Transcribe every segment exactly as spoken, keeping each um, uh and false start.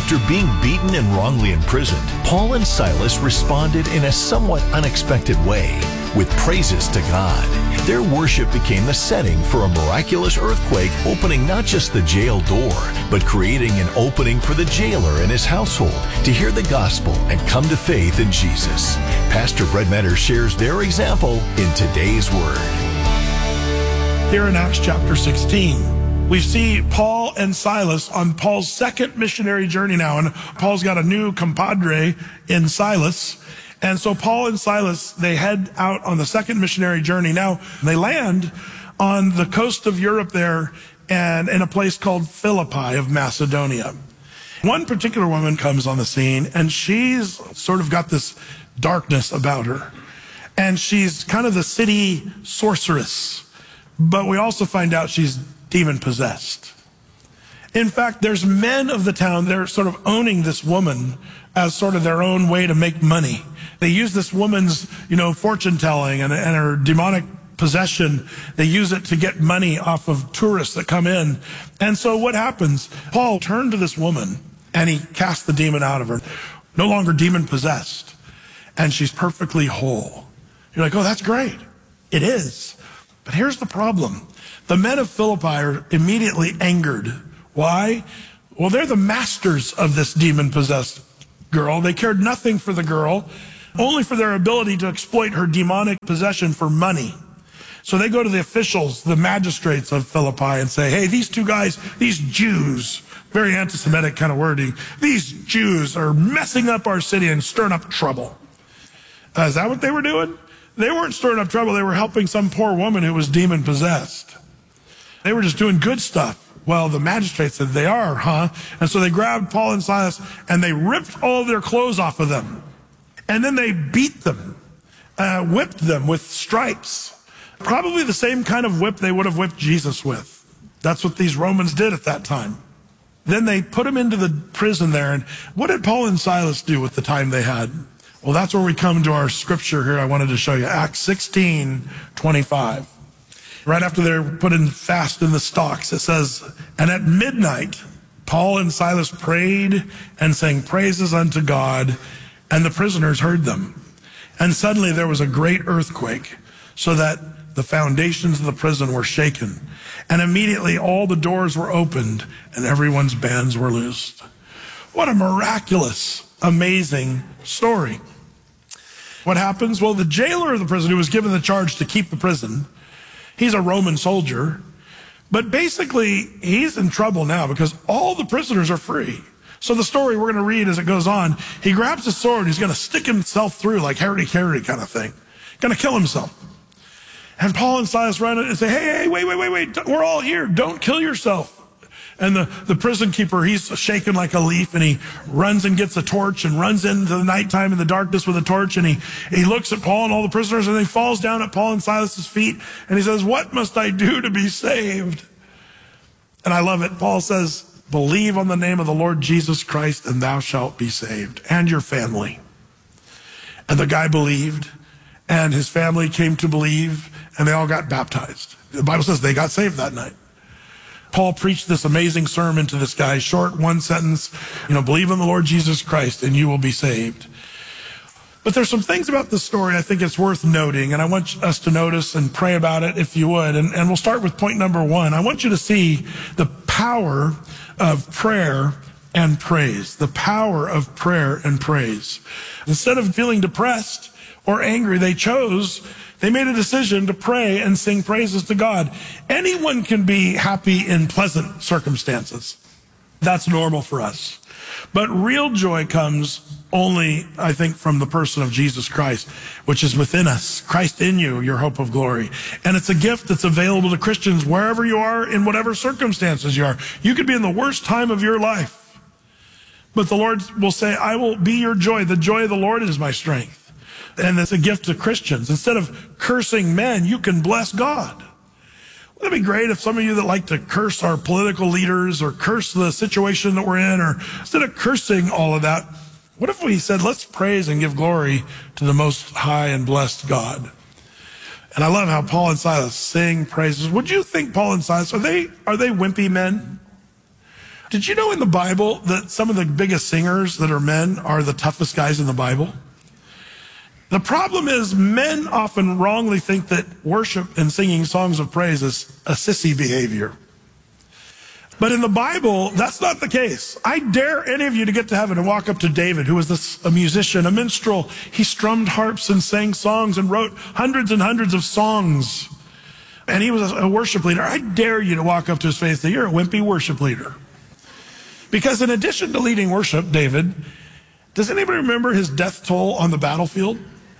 After being beaten and wrongly imprisoned, Paul and Silas responded in a somewhat unexpected way with praises to God. Their worship became the setting for a miraculous earthquake, opening not just the jail door, but creating an opening for the jailer and his household to hear the gospel and come to faith in Jesus. Pastor Brett Metter shares their example in today's Word. Here in Acts chapter sixteen, we see Paul and Silas on Paul's second missionary journey now, and Paul's got a new compadre in Silas. And so Paul and Silas, they head out on the second missionary journey. Now, they land on the coast of Europe there and in a place called Philippi of Macedonia. One particular woman comes on the scene, and she's sort of got this darkness about her. And she's kind of the city sorceress. But we also find out she's demon-possessed. In fact, there's men of the town, they're sort of owning this woman as sort of their own way to make money. They use this woman's, you know, fortune-telling and, and her demonic possession. They use it to get money off of tourists that come in. And so what happens? Paul turned to this woman, and he cast the demon out of her. No longer demon-possessed. And she's perfectly whole. You're like, oh, that's great. It is. But here's the problem. The men of Philippi are immediately angered. Why? Well, they're the masters of this demon-possessed girl. They cared nothing for the girl, only for their ability to exploit her demonic possession for money. So they go to the officials, the magistrates of Philippi, and say, hey, these two guys, these Jews, very anti-Semitic kind of wording, these Jews are messing up our city and stirring up trouble. Uh, is that what they were doing? They weren't stirring up trouble. They were helping some poor woman who was demon-possessed. They were just doing good stuff. Well, the magistrates said, they are, huh? And so they grabbed Paul and Silas, and they ripped all their clothes off of them. And then they beat them, uh, whipped them with stripes. Probably the same kind of whip they would have whipped Jesus with. That's what these Romans did at that time. Then they put him into the prison there. And what did Paul and Silas do with the time they had? Well, that's where we come to our scripture here I wanted to show you. Acts sixteen twenty-five. Right after they're put in fast in the stocks, it says, and at midnight, Paul and Silas prayed and sang praises unto God, and the prisoners heard them. And suddenly there was a great earthquake, so that the foundations of the prison were shaken. And immediately all the doors were opened, and everyone's bands were loosed. What a miraculous, amazing story. What happens? Well, the jailer of the prison, who was given the charge to keep the prison, he's a Roman soldier, but basically he's in trouble now because all the prisoners are free. So the story we're going to read as it goes on, he grabs his sword, he's going to stick himself through like Harry Carey kind of thing, going to kill himself. And Paul and Silas run in and say, hey, hey, wait, wait, wait, wait, we're all here, don't kill yourself. And the, the prison keeper, he's shaken like a leaf, and he runs and gets a torch and runs into the nighttime in the darkness with a torch, and he, he looks at Paul and all the prisoners, and he falls down at Paul and Silas's feet, and he says, what must I do to be saved? And I love it. Paul says, believe on the name of the Lord Jesus Christ, and thou shalt be saved, and your family. And the guy believed, and his family came to believe, and they all got baptized. The Bible says they got saved that night. Paul preached this amazing sermon to this guy, short, one sentence, you know, believe in the Lord Jesus Christ and you will be saved. But there's some things about this story I think it's worth noting, and I want us to notice and pray about it if you would. And, and we'll start with point number one. I want you to see the power of prayer and praise. The power of prayer and praise. Instead of feeling depressed or angry, they chose They made a decision to pray and sing praises to God. Anyone can be happy in pleasant circumstances. That's normal for us. But real joy comes only, I think, from the person of Jesus Christ, which is within us. Christ in you, your hope of glory. And it's a gift that's available to Christians wherever you are, in whatever circumstances you are. You could be in the worst time of your life, but the Lord will say, I will be your joy. The joy of the Lord is my strength. And it's a gift to Christians. Instead of cursing men, you can bless God. Wouldn't it be great if some of you that like to curse our political leaders or curse the situation that we're in, or instead of cursing all of that, what if we said, let's praise and give glory to the most high and blessed God? And I love how Paul and Silas sing praises. Would you think Paul and Silas, are they, are they wimpy men? Did you know in the Bible that some of the biggest singers that are men are the toughest guys in the Bible? The problem is men often wrongly think that worship and singing songs of praise is a sissy behavior. But in the Bible, that's not the case. I dare any of you to get to heaven and walk up to David, who was this, a musician, a minstrel. He strummed harps and sang songs and wrote hundreds and hundreds of songs. And he was a worship leader. I dare you to walk up to his face and say, you're a wimpy worship leader. Because in addition to leading worship, David, does anybody remember his death toll on the battlefield?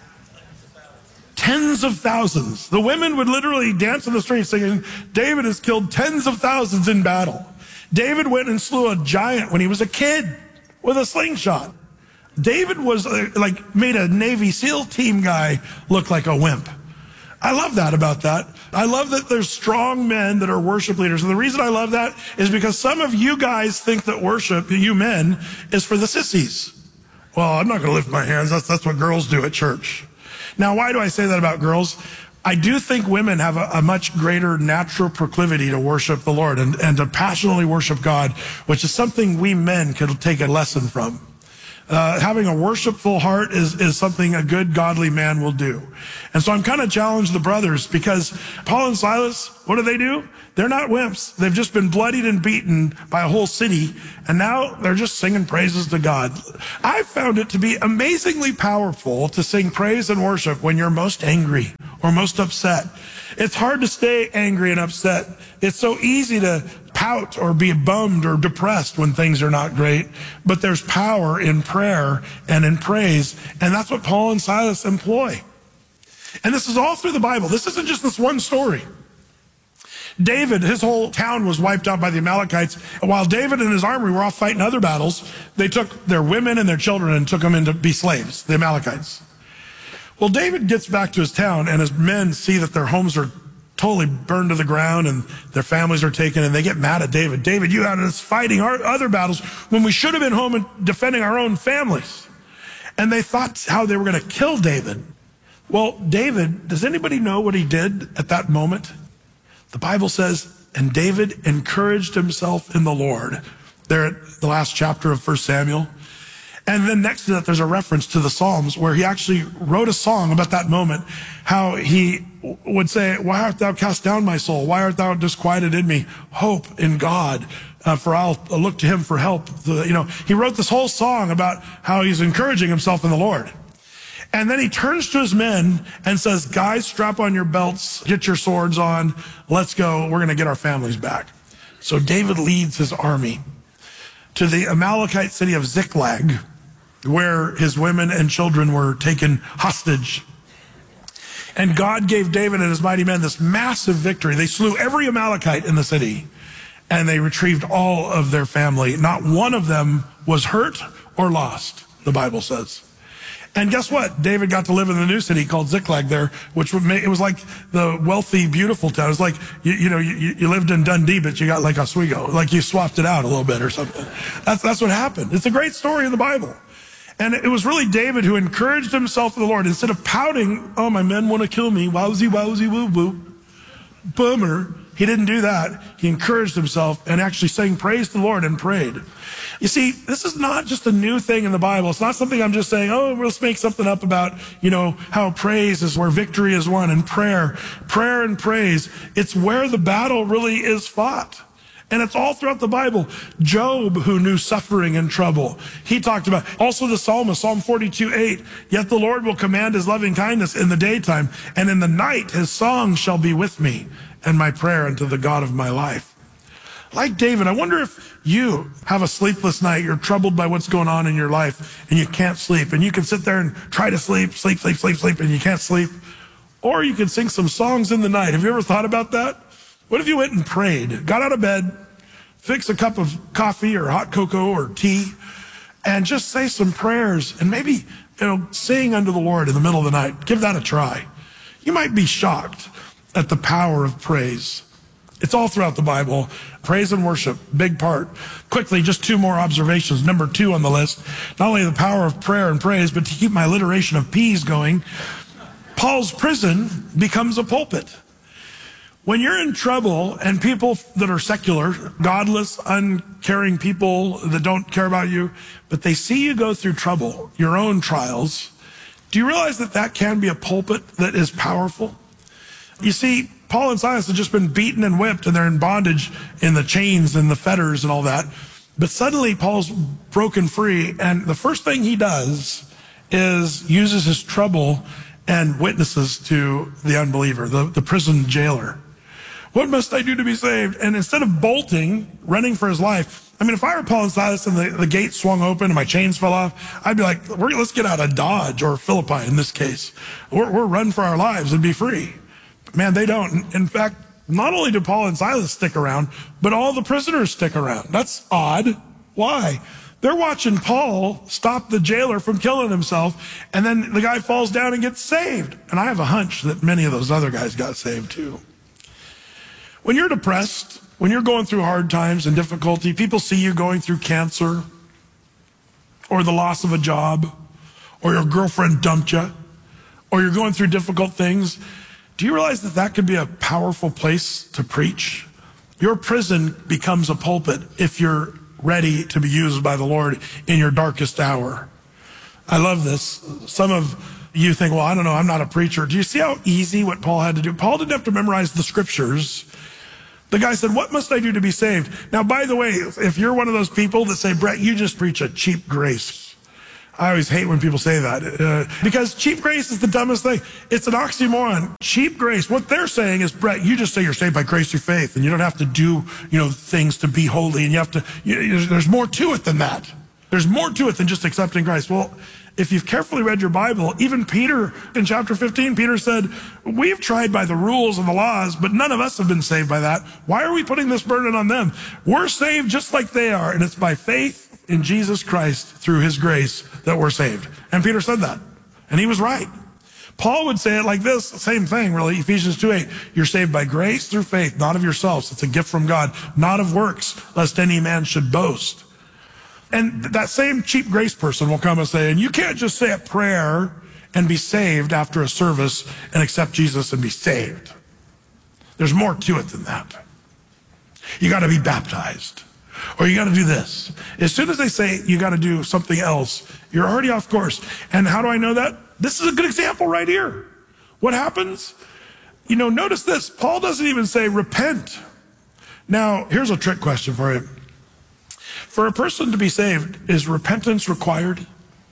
Tens of thousands. The women would literally dance in the streets singing, David has killed tens of thousands in battle. David went and slew a giant when he was a kid with a slingshot. David was uh, like, made a Navy SEAL team guy look like a wimp. I love that about that. I love that there's strong men that are worship leaders. And the reason I love that is because some of you guys think that worship, you men, is for the sissies. Well, I'm not going to lift my hands. That's, that's what girls do at church. Now, why do I say that about girls? I do think women have a, a much greater natural proclivity to worship the Lord and, and to passionately worship God, which is something we men could take a lesson from. Uh, having a worshipful heart is, is something a good godly man will do. And so I'm kind of challenged the brothers because Paul and Silas, what do they do? They're not wimps. They've just been bloodied and beaten by a whole city, and now they're just singing praises to God. I found it to be amazingly powerful to sing praise and worship when you're most angry or most upset. It's hard to stay angry and upset. It's so easy to pout or be bummed or depressed when things are not great, but there's power in prayer and in praise, and that's what Paul and Silas employ. And this is all through the Bible. This isn't just this one story. David, his whole town was wiped out by the Amalekites. While David and his army were off fighting other battles, they took their women and their children and took them in to be slaves, the Amalekites. Well, David gets back to his town, and his men see that their homes are totally burned to the ground and their families are taken, and they get mad at David. David, you had us fighting our other battles when we should have been home and defending our own families. And they thought how they were going to kill David. Well, David, does anybody know what he did at that moment? The Bible says, and David encouraged himself in the Lord. There at the last chapter of First Samuel. And then next to that, there's a reference to the Psalms where he actually wrote a song about that moment, how he would say, why art thou cast down, my soul? Why art thou disquieted in me? Hope in God, uh, for I'll look to him for help. The, you know, he wrote this whole song about how he's encouraging himself in the Lord. And then he turns to his men and says, guys, strap on your belts, get your swords on, let's go, we're going to get our families back. So David leads his army to the Amalekite city of Ziklag, where his women and children were taken hostage. And God gave David and his mighty men this massive victory. They slew every Amalekite in the city, and they retrieved all of their family. Not one of them was hurt or lost, the Bible says. And guess what? David got to live in the new city called Ziklag there, which would make, it was like the wealthy, beautiful town. It was like, you, you know, you, you lived in Dundee, but you got like Oswego. Like you swapped it out a little bit or something. That's, that's what happened. It's a great story in the Bible. And it was really David who encouraged himself in the Lord. Instead of pouting, oh, my men want to kill me, wowsy, wowsy, woo, woo, bummer. He didn't do that. He encouraged himself and actually sang praise to the Lord and prayed. You see, this is not just a new thing in the Bible. It's not something I'm just saying, oh, let's make something up about, you know, how praise is where victory is won, and prayer, prayer and praise. It's where the battle really is fought. And it's all throughout the Bible. Job, who knew suffering and trouble, he talked about. Also the psalmist, Psalm forty-two, eight, yet the Lord will command his loving kindness in the daytime, and in the night his song shall be with me, and my prayer unto the God of my life. Like David, I wonder if you have a sleepless night, you're troubled by what's going on in your life, and you can't sleep, and you can sit there and try to sleep, sleep, sleep, sleep, sleep, and you can't sleep. Or you can sing some songs in the night. Have you ever thought about that? What if you went and prayed, got out of bed, fix a cup of coffee or hot cocoa or tea, and just say some prayers, and maybe, you know, sing unto the Lord in the middle of the night. Give that a try. You might be shocked at the power of praise. It's all throughout the Bible. Praise and worship, big part. Quickly, just two more observations. Number two on the list, not only the power of prayer and praise, but to keep my alliteration of P's going, Paul's prison becomes a pulpit. When you're in trouble and people that are secular, godless, uncaring people that don't care about you, but they see you go through trouble, your own trials, do you realize that that can be a pulpit that is powerful? You see, Paul and Silas have just been beaten and whipped, and they're in bondage in the chains and the fetters and all that. But suddenly Paul's broken free, and the first thing he does is uses his trouble and witnesses to the unbeliever, the, the prison jailer. What must I do to be saved? And instead of bolting, running for his life, I mean, if I were Paul and Silas and the, the gate swung open and my chains fell off, I'd be like, we're, let's get out of Dodge or Philippi in this case. We're, we're run for our lives and be free. But man, they don't. In fact, not only do Paul and Silas stick around, but all the prisoners stick around. That's odd. Why? They're watching Paul stop the jailer from killing himself, and then the guy falls down and gets saved. And I have a hunch that many of those other guys got saved too. When you're depressed, when you're going through hard times and difficulty, people see you going through cancer or the loss of a job or your girlfriend dumped you or you're going through difficult things. Do you realize that that could be a powerful place to preach? Your prison becomes a pulpit if you're ready to be used by the Lord in your darkest hour. I love this. Some of you think, well, I don't know, I'm not a preacher. Do you see how easy what Paul had to do? Paul didn't have to memorize the scriptures. The guy said, what must I do to be saved? Now, by the way, if you're one of those people that say, Brett, you just preach a cheap grace. I always hate when people say that uh, because cheap grace is the dumbest thing. It's an oxymoron. Cheap grace. What they're saying is, Brett, you just say you're saved by grace through faith and you don't have to do, you know, things to be holy, and you have to, you, there's more to it than that. There's more to it than just accepting Christ. Well, if you've carefully read your Bible, even Peter in chapter fifteen, Peter said, we've tried by the rules and the laws, but none of us have been saved by that. Why are we putting this burden on them? We're saved just like they are, and it's by faith in Jesus Christ through his grace that we're saved. And Peter said that, and he was right. Paul would say it like this, same thing really, Ephesians two eight, you're saved by grace through faith, not of yourselves. It's a gift from God, not of works, lest any man should boast. And that same cheap grace person will come and say, and you can't just say a prayer and be saved after a service and accept Jesus and be saved. There's more to it than that. You got to be baptized, or you got to do this. As soon as they say you got to do something else, you're already off course. And how do I know that? This is a good example right here. What happens? You know, notice this. Paul doesn't even say repent. Now, here's a trick question for you. For a person to be saved, is repentance required?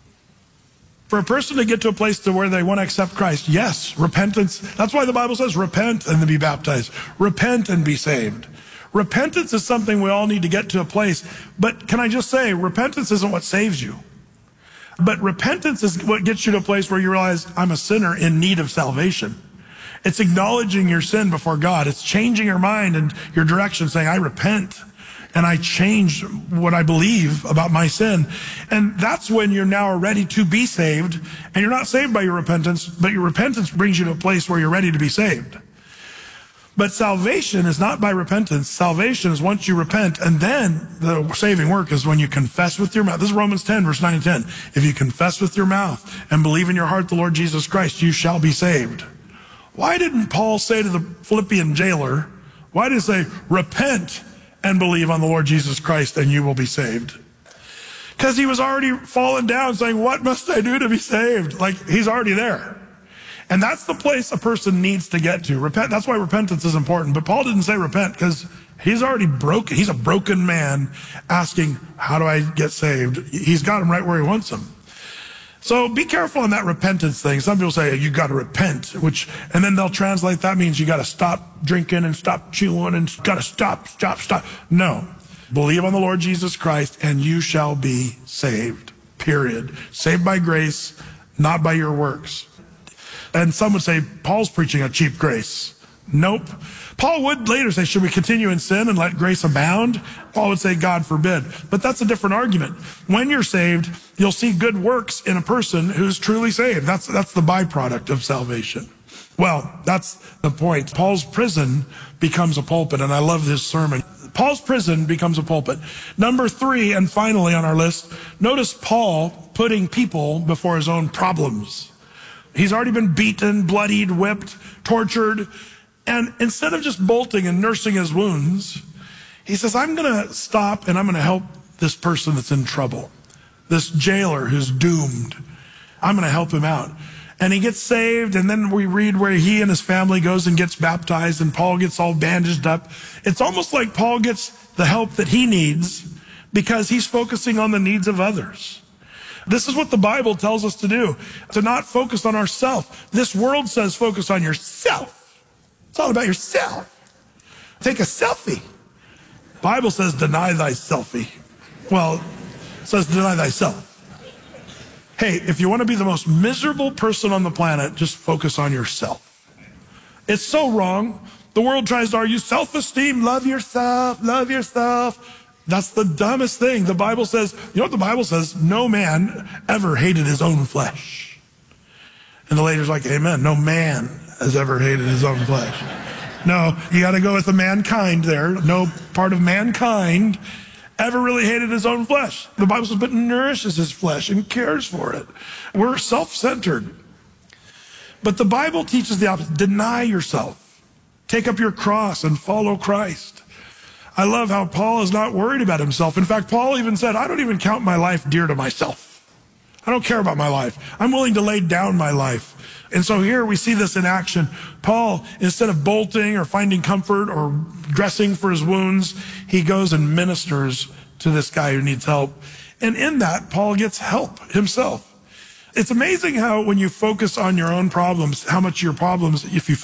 For a person to get to a place to where they want to accept Christ, yes, repentance. That's why the Bible says repent and then be baptized. Repent and be saved. Repentance is something we all need to get to a place. But can I just say, repentance isn't what saves you. But repentance is what gets you to a place where you realize, I'm a sinner in need of salvation. It's acknowledging your sin before God. It's changing your mind and your direction, saying, I repent. And I change what I believe about my sin. And that's when you're now ready to be saved. And you're not saved by your repentance, but your repentance brings you to a place where you're ready to be saved. But salvation is not by repentance. Salvation is once you repent, and then the saving work is when you confess with your mouth. This is Romans ten, verse nine and ten. If you confess with your mouth and believe in your heart the Lord Jesus Christ, you shall be saved. Why didn't Paul say to the Philippian jailer, why did he say, repent and believe on the Lord Jesus Christ, and you will be saved? Because he was already fallen down saying, what must I do to be saved? Like, he's already there. And that's the place a person needs to get to. Repent. That's why repentance is important. But Paul didn't say repent because he's already broken. He's a broken man asking, how do I get saved? He's got him right where he wants him. So be careful on that repentance thing. Some people say you got to repent, which, and then they'll translate that means you got to stop drinking and stop chewing and got to stop, stop, stop. No. Believe on the Lord Jesus Christ and you shall be saved. Period. Saved by grace, not by your works. And some would say Paul's preaching a cheap grace. Nope. Paul would later say, should we continue in sin and let grace abound? Paul would say, God forbid. But that's a different argument. When you're saved, you'll see good works in a person who's truly saved. That's, that's the byproduct of salvation. Well, that's the point. Paul's prison becomes a pulpit, and I love this sermon. Paul's prison becomes a pulpit. Number three, and finally on our list, notice Paul putting people before his own problems. He's already been beaten, bloodied, whipped, tortured, And instead of just bolting and nursing his wounds, he says, I'm going to stop and I'm going to help this person that's in trouble, this jailer who's doomed. I'm going to help him out. And he gets saved, and then we read where he and his family goes and gets baptized, and Paul gets all bandaged up. It's almost like Paul gets the help that he needs because he's focusing on the needs of others. This is what the Bible tells us to do, to not focus on ourselves. This world says focus on yourself. It's all about yourself. Take a selfie. The Bible says deny thyselfie. Well, it says deny thyself. Hey, if you want to be the most miserable person on the planet, just focus on yourself. It's so wrong. The world tries to argue self-esteem, love yourself, love yourself. That's the dumbest thing. The Bible says, you know what the Bible says? No man ever hated his own flesh. And the lady's like, amen. No man has ever hated his own flesh. No, you got to go with the mankind there. No part of mankind ever really hated his own flesh. The Bible says, but nourishes his flesh and cares for it. We're self-centered. But the Bible teaches the opposite. Deny yourself. Take up your cross and follow Christ. I love how Paul is not worried about himself. In fact, Paul even said, I don't even count my life dear to myself. I don't care about my life. I'm willing to lay down my life. And so here we see this in action. Paul, instead of bolting or finding comfort or dressing for his wounds, he goes and ministers to this guy who needs help. And in that, Paul gets help himself. It's amazing how when you focus on your own problems, how much your problems, if you